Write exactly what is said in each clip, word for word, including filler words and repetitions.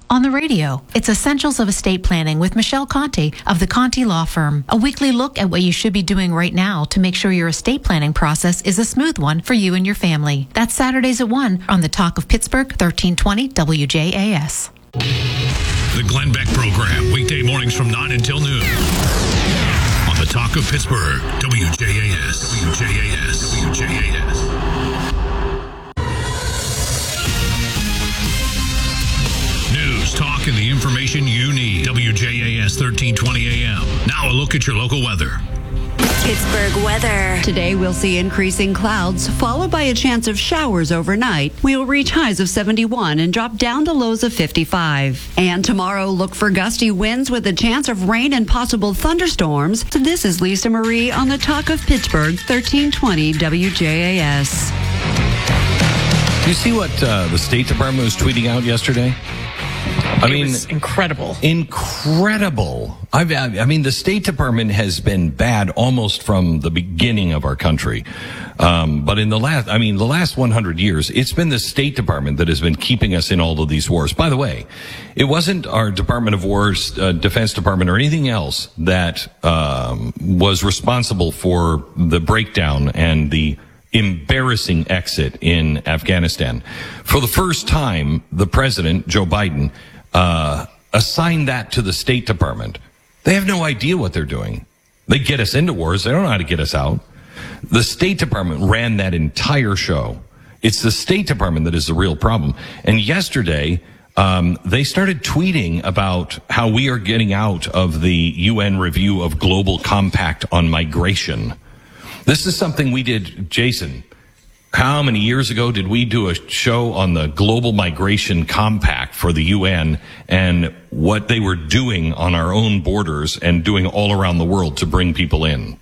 On the radio, it's Essentials of Estate Planning with Michelle Conte of the Conte Law Firm. A weekly look at what you should be doing right now to make sure your estate planning process is a smooth one for you and your family. That's Saturdays at one on the Talk of Pittsburgh, thirteen twenty W J A S. The Glenn Beck Program, weekday mornings from nine until noon. On the Talk of Pittsburgh, W J A S, W J A S, W J A S. News, talk, and the information you need. W J A S thirteen twenty A M. Now a look at your local weather. Pittsburgh weather. Today we'll see increasing clouds, followed by a chance of showers overnight. We will reach highs of seventy-one and drop down to lows of fifty-five. And tomorrow, look for gusty winds with a chance of rain and possible thunderstorms. So this is Lisa Marie on the Talk of Pittsburgh, thirteen twenty W J A S. Do you see what uh, the State Department was tweeting out yesterday? I it mean, was incredible. Incredible. I've, I mean, the State Department has been bad almost from the beginning of our country. Um, but in the last, I mean, the last one hundred years, it's been the State Department that has been keeping us in all of these wars. By the way, it wasn't our Department of War's uh, Defense Department or anything else that um, was responsible for the breakdown and the embarrassing exit in Afghanistan. For the first time, the president, Joe Biden, uh, assigned that to the State Department. They have no idea what they're doing. They get us into wars. They don't know how to get us out. The State Department ran that entire show. It's the State Department that is the real problem. And yesterday, um, they started tweeting about how we are getting out of the U N review of Global Compact on Migration. This is something we did, Jason. How many years ago did we do a show on the Global Migration Compact for the U N and what they were doing on our own borders and doing all around the world to bring people in?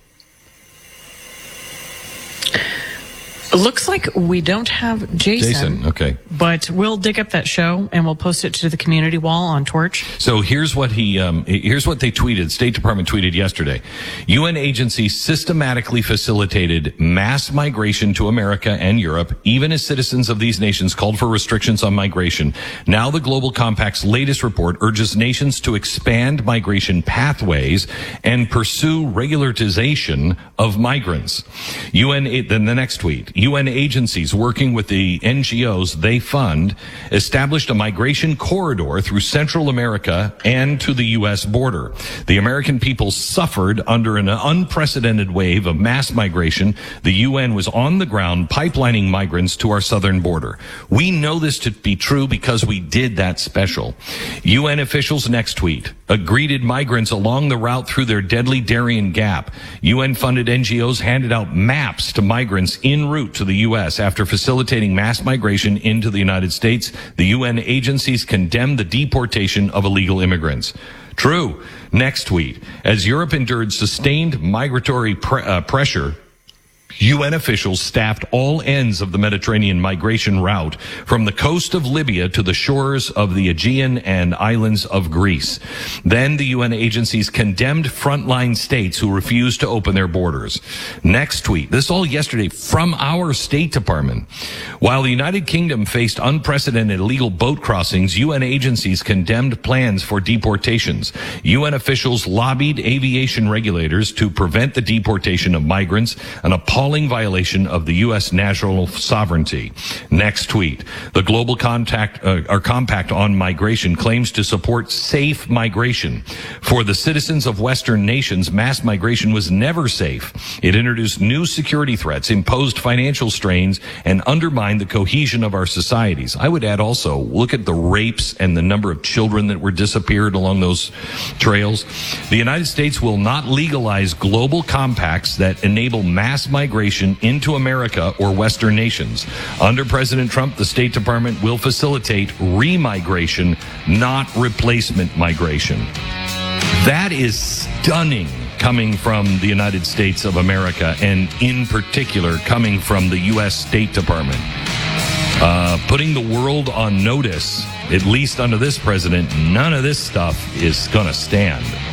It looks like we don't have Jason. Jason, okay. But we'll dig up that show and we'll post it to the community wall on Torch. So here's what he, um, here's what they tweeted. State Department tweeted yesterday. U N agencies systematically facilitated mass migration to America and Europe, even as citizens of these nations called for restrictions on migration. Now the Global Compact's latest report urges nations to expand migration pathways and pursue regularization of migrants. U N, then the next tweet. U N agencies working with the N G Os they fund established a migration corridor through Central America and to the U S border. The American people suffered under an unprecedented wave of mass migration. The U N was on the ground pipelining migrants to our southern border. We know this to be true because we did that special. U N officials next tweet. Greeted migrants along the route through their deadly Darien Gap. U N-funded N G Os handed out maps to migrants en route to the U S after facilitating mass migration into the United States. The U N agencies condemned the deportation of illegal immigrants. True. Next tweet. As Europe endured sustained migratory pre- uh, pressure, U N officials staffed all ends of the Mediterranean migration route from the coast of Libya to the shores of the Aegean and islands of Greece. Then the U N agencies condemned frontline states who refused to open their borders. Next tweet. This all yesterday from our State Department. While the United Kingdom faced unprecedented illegal boat crossings, U N agencies condemned plans for deportations. U N officials lobbied aviation regulators to prevent the deportation of migrants, an appalling violation of the U S national sovereignty. Next tweet. The Global Contact, uh, or Compact on Migration claims to support safe migration. For the citizens of Western nations, mass migration was never safe. It introduced new security threats, imposed financial strains, and undermined the cohesion of our societies. I would add also, look at the rapes and the number of children that were disappeared along those trails. The United States will not legalize global compacts that enable mass migration into America or Western nations. Under President Trump, the State Department will facilitate remigration, not replacement migration. That is stunning coming from the United States of America, and in particular coming from the U S State Department. Uh, putting the world on notice, at least under this president, none of this stuff is going to stand.